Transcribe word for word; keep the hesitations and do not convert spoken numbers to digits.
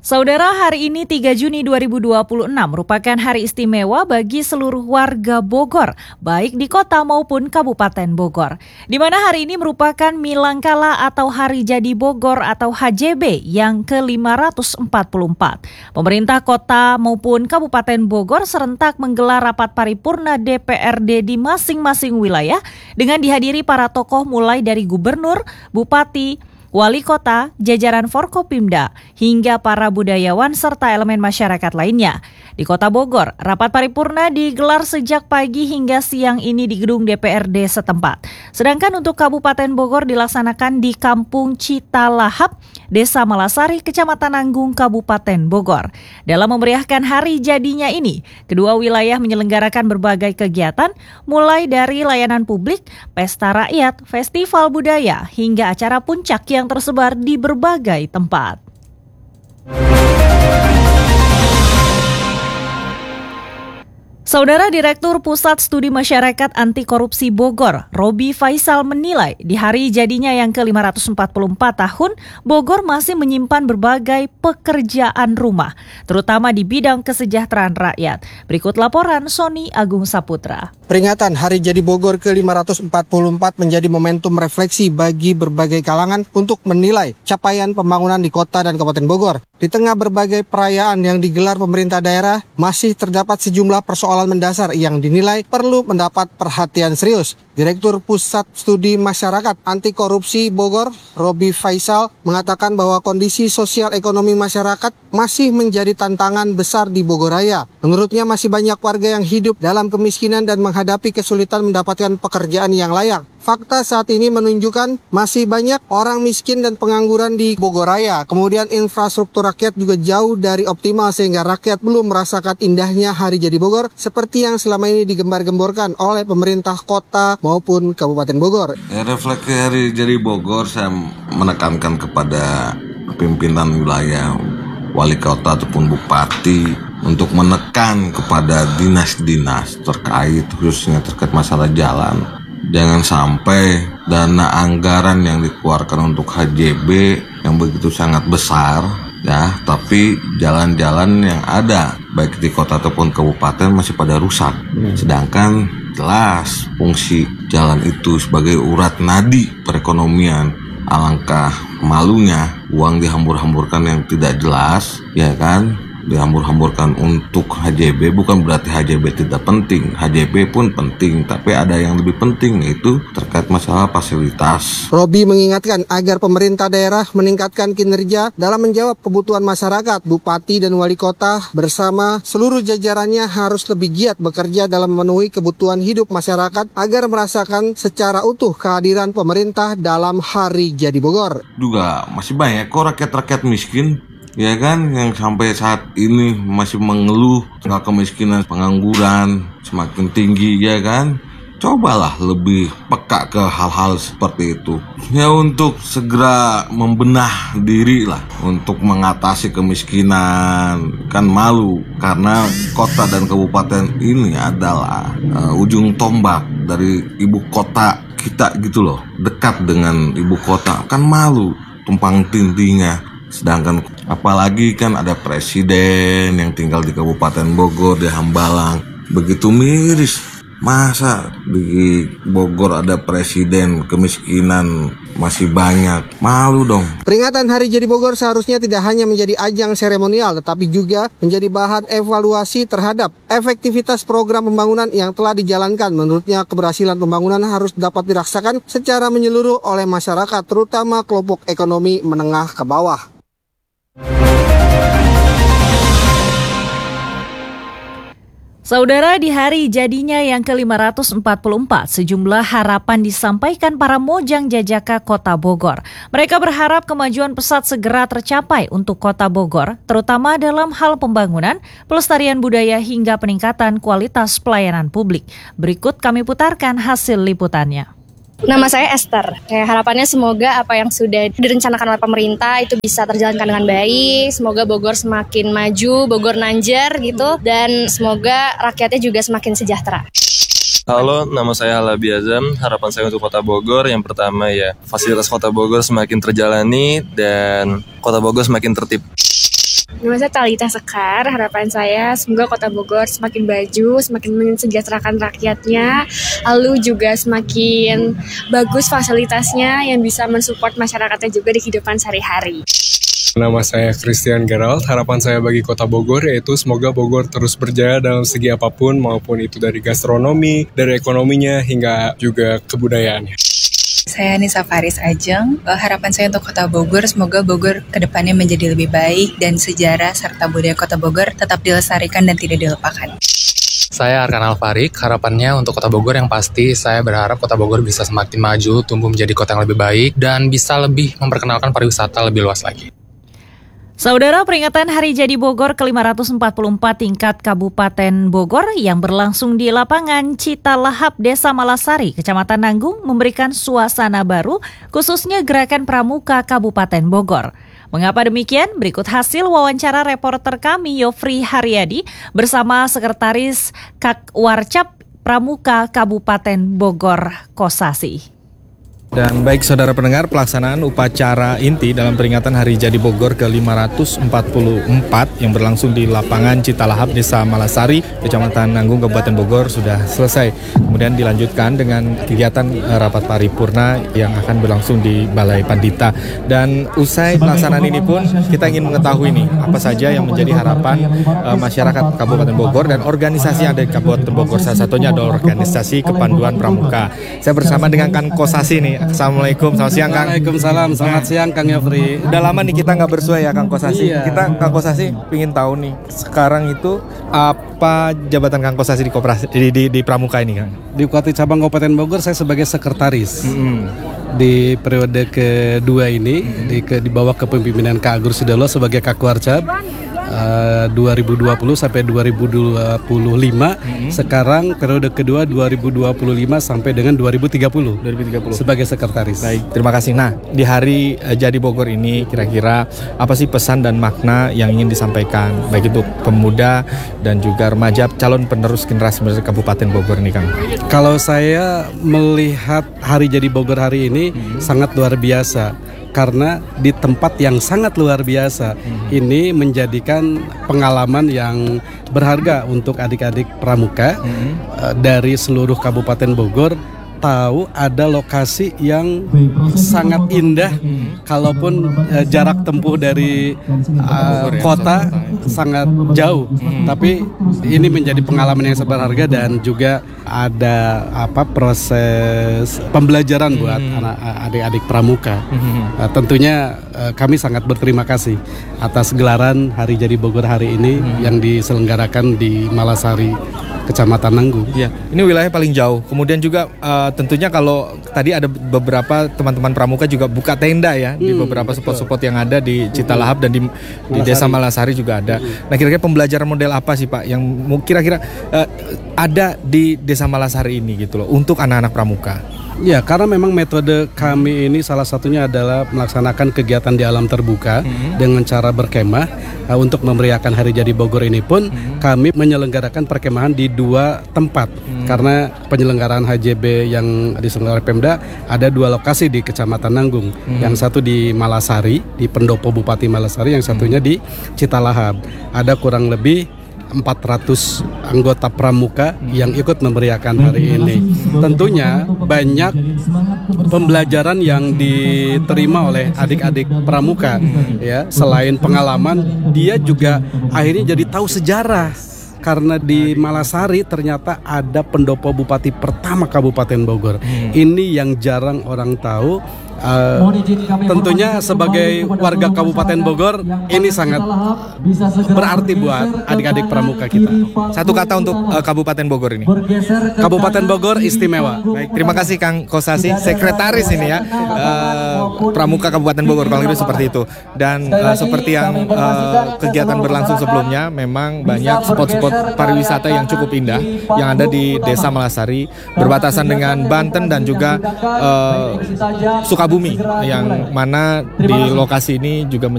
Saudara, hari ini tiga Juni dua ribu dua puluh enam merupakan hari istimewa bagi seluruh warga Bogor, baik di kota maupun Kabupaten Bogor. Di mana hari ini merupakan Milangkala atau Hari Jadi Bogor atau H J B yang ke lima ratus empat puluh empat. Pemerintah kota maupun Kabupaten Bogor serentak menggelar rapat paripurna D P R D di masing-masing wilayah dengan dihadiri para tokoh mulai dari gubernur, bupati, wali kota, jajaran Forkopimda, hingga para budayawan serta elemen masyarakat lainnya. Di Kota Bogor, rapat paripurna digelar sejak pagi hingga siang ini di gedung D P R D setempat. Sedangkan untuk Kabupaten Bogor dilaksanakan di Kampung Citalahap, Desa Malasari, Kecamatan Nanggung, Kabupaten Bogor. Dalam memeriahkan hari jadinya ini, kedua wilayah menyelenggarakan berbagai kegiatan, mulai dari layanan publik, pesta rakyat, festival budaya, hingga acara puncak yang tersebar di berbagai tempat. Saudara Direktur Pusat Studi Masyarakat Anti Korupsi Bogor, Robi Faisal menilai di hari jadinya yang ke lima ratus empat puluh empat tahun, Bogor masih menyimpan berbagai pekerjaan rumah, terutama di bidang kesejahteraan rakyat. Berikut laporan Sony Agung Saputra. Peringatan Hari Jadi Bogor ke lima ratus empat puluh empat menjadi momentum refleksi bagi berbagai kalangan untuk menilai capaian pembangunan di kota dan Kabupaten Bogor. Di tengah berbagai perayaan yang digelar pemerintah daerah, masih terdapat sejumlah persoalan mendasar yang dinilai perlu mendapat perhatian serius. Direktur Pusat Studi Masyarakat Anti Korupsi Bogor, Robi Faisal, mengatakan bahwa kondisi sosial ekonomi masyarakat masih menjadi tantangan besar di Bogoraya. Menurutnya masih banyak warga yang hidup dalam kemiskinan dan menghadapi kesulitan mendapatkan pekerjaan yang layak. Fakta saat ini menunjukkan masih banyak orang miskin dan pengangguran di Bogoraya. Kemudian infrastruktur rakyat juga jauh dari optimal sehingga rakyat belum merasakan indahnya Hari Jadi Bogor seperti yang selama ini digembar-gemborkan oleh pemerintah kota maupun Kabupaten Bogor. Ya, refleksi Hari Jadi Bogor, saya menekankan kepada pimpinan wilayah, wali kota ataupun bupati untuk menekan kepada dinas-dinas terkait, khususnya terkait masalah jalan. Jangan sampai dana anggaran yang dikeluarkan untuk H J B yang begitu sangat besar, ya, tapi jalan-jalan yang ada baik di kota ataupun kabupaten masih pada rusak. Sedangkan jelas fungsi jalan itu sebagai urat nadi perekonomian. Alangkah malunya uang dihambur-hamburkan yang tidak jelas, ya kan? Dihambur-hamburkan untuk H J B, bukan berarti H J B tidak penting. H J B pun penting, tapi ada yang lebih penting, yaitu terkait masalah fasilitas. Robi mengingatkan agar pemerintah daerah meningkatkan kinerja dalam menjawab kebutuhan masyarakat. Bupati dan wali kota bersama seluruh jajarannya harus lebih giat bekerja dalam memenuhi kebutuhan hidup masyarakat agar merasakan secara utuh kehadiran pemerintah dalam Hari Jadi Bogor. Juga masih banyak kok rakyat-rakyat miskin, ya kan, yang sampai saat ini masih mengeluh tentang kemiskinan, pengangguran semakin tinggi, ya kan. Cobalah lebih peka ke hal-hal seperti itu, ya, untuk segera membenah diri lah untuk mengatasi kemiskinan. Kan malu karena kota dan kabupaten ini adalah uh, ujung tombak dari ibu kota kita gitu loh, dekat dengan ibu kota, kan malu tumpang tindihnya. Sedangkan apalagi kan ada presiden yang tinggal di Kabupaten Bogor, di Hambalang, begitu miris. Masa di Bogor ada presiden, kemiskinan masih banyak, malu dong. Peringatan Hari Jadi Bogor seharusnya tidak hanya menjadi ajang seremonial, tetapi juga menjadi bahan evaluasi terhadap efektivitas program pembangunan yang telah dijalankan. Menurutnya keberhasilan pembangunan harus dapat dirasakan secara menyeluruh oleh masyarakat, terutama kelompok ekonomi menengah ke bawah. Saudara, di hari jadinya yang ke lima ratus empat puluh empat, sejumlah harapan disampaikan para mojang jajaka Kota Bogor. Mereka berharap kemajuan pesat segera tercapai untuk Kota Bogor, terutama dalam hal pembangunan, pelestarian budaya hingga peningkatan kualitas pelayanan publik. Berikut kami putarkan hasil liputannya. Nama saya Esther. Kayak harapannya semoga apa yang sudah direncanakan oleh pemerintah itu bisa terjalankan dengan baik. Semoga Bogor semakin maju, Bogor nanjer gitu, dan semoga rakyatnya juga semakin sejahtera. Halo, nama saya Halabi Azam. Harapan saya untuk Kota Bogor, yang pertama ya fasilitas Kota Bogor semakin terjalani dan Kota Bogor semakin tertib. Nama saya Talita Sekar, harapan saya semoga Kota Bogor semakin maju, semakin mensejahterakan rakyatnya, lalu juga semakin bagus fasilitasnya yang bisa mensupport masyarakatnya juga di kehidupan sehari-hari. Nama saya Christian Gerald, harapan saya bagi Kota Bogor yaitu semoga Bogor terus berjaya dalam segi apapun, maupun itu dari gastronomi, dari ekonominya, hingga juga kebudayaannya. Saya Nisa Faris Ajeng, harapan saya untuk Kota Bogor, semoga Bogor kedepannya menjadi lebih baik dan sejarah serta budaya Kota Bogor tetap dilestarikan dan tidak dilupakan. Saya Arkan Alfarik, harapannya untuk Kota Bogor yang pasti saya berharap Kota Bogor bisa semakin maju, tumbuh menjadi kota yang lebih baik, dan bisa lebih memperkenalkan pariwisata lebih luas lagi. Saudara, peringatan Hari Jadi Bogor ke lima ratus empat puluh empat tingkat Kabupaten Bogor yang berlangsung di lapangan Citalahap, Desa Malasari, Kecamatan Nanggung memberikan suasana baru, khususnya Gerakan Pramuka Kabupaten Bogor. Mengapa demikian? Berikut hasil wawancara reporter kami Yofri Haryadi bersama Sekretaris Kakwarcap Pramuka Kabupaten Bogor, Kosasi. Dan baik saudara pendengar, pelaksanaan upacara inti dalam peringatan Hari Jadi Bogor ke lima ratus empat puluh empat yang berlangsung di lapangan Citalahap, Desa Malasari, Kecamatan Nanggung, Kabupaten Bogor sudah selesai. Kemudian dilanjutkan dengan kegiatan uh, rapat paripurna yang akan berlangsung di Balai Pandita. Dan usai pelaksanaan ini pun kita ingin mengetahui nih apa saja yang menjadi harapan uh, masyarakat Kabupaten Bogor dan organisasi yang ada di Kabupaten Bogor. Salah satunya adalah organisasi Kepanduan Pramuka. Saya bersama dengan Kang Kosasi nih. Assalamualaikum, selamat siang Kang. Waalaikumsalam, selamat siang Kang Yofri. Udah lama nih kita nggak bersua ya Kang Kosasi. Iya. Kita Kang Kosasi pingin tahu nih sekarang itu apa jabatan Kang Kosasi di koperasi di, di, di Pramuka ini Kang? Di Kota Cabang Kabupaten Bogor saya sebagai sekretaris. Mm-hmm. Di periode kedua ini mm-hmm. di, ke, di bawah kepemimpinan Kak Agus Sidolo sebagai Kakwarcap. Uh, dua ribu dua puluh sampai dua ribu dua puluh lima, mm-hmm. Sekarang periode kedua dua ribu dua puluh lima sampai dengan dua ribu tiga puluh sebagai sekretaris. Baik, terima kasih. Nah, di hari uh, Jadi Bogor ini kira-kira apa sih pesan dan makna yang ingin disampaikan baik itu pemuda dan juga remaja calon penerus generasi muda Kabupaten Bogor ini Kang? Kalau saya melihat Hari Jadi Bogor hari ini mm-hmm. sangat luar biasa. Karena di tempat yang sangat luar biasa hmm. ini menjadikan pengalaman yang berharga untuk adik-adik pramuka hmm. uh, dari seluruh Kabupaten Bogor. Tahu ada lokasi yang sangat indah, hmm. kalaupun uh, jarak tempuh dari uh, kota sangat jauh, hmm. tapi ini menjadi pengalaman yang berharga dan juga ada apa proses pembelajaran hmm. buat anak adik-adik pramuka. Hmm. Uh, tentunya uh, kami sangat berterima kasih atas gelaran Hari Jadi Bogor hari ini hmm. yang diselenggarakan di Malasari, Kecamatan Nanggung. Ya, ini wilayah paling jauh. Kemudian juga uh, tentunya kalau tadi ada beberapa teman-teman pramuka juga buka tenda ya hmm, di beberapa spot-spot yang ada di Citalahap dan di, di Desa Malasari juga ada. Nah, kira-kira pembelajaran model apa sih Pak yang kira-kira uh, ada di Desa Malasari ini gitu loh untuk anak-anak pramuka? Ya, karena memang metode kami ini salah satunya adalah melaksanakan kegiatan di alam terbuka mm-hmm. dengan cara berkemah. uh, Untuk memeriahkan Hari Jadi Bogor ini pun mm-hmm. kami menyelenggarakan perkemahan di dua tempat mm-hmm. Karena penyelenggaraan H J B yang diselenggarakan Pemda ada dua lokasi di Kecamatan Nanggung, mm-hmm. yang satu di Malasari, di Pendopo Bupati Malasari, yang satunya mm-hmm. di Citalahap. Ada kurang lebih empat ratus anggota pramuka yang ikut memeriahkan hari ini. Tentunya banyak pembelajaran yang diterima oleh adik-adik pramuka ya. Selain pengalaman, dia juga akhirnya jadi tahu sejarah. Karena di Malasari ternyata ada pendopo bupati pertama Kabupaten Bogor. Ini yang jarang orang tahu. Uh, tentunya sebagai warga Kabupaten Bogor ini sangat berarti buat adik-adik pramuka kita. Satu kata untuk uh, Kabupaten Bogor ini. Kabupaten Bogor istimewa. Baik, terima kasih Kang Kosasi, sekretaris ini ya uh, Pramuka Kabupaten Bogor, kalau gitu seperti itu. Dan uh, seperti yang uh, kegiatan berlangsung sebelumnya, memang banyak spot-spot pariwisata yang cukup indah yang ada di Desa Malasari, berbatasan dengan Banten dan juga uh, Sukabumi, yang mana di lokasi ini juga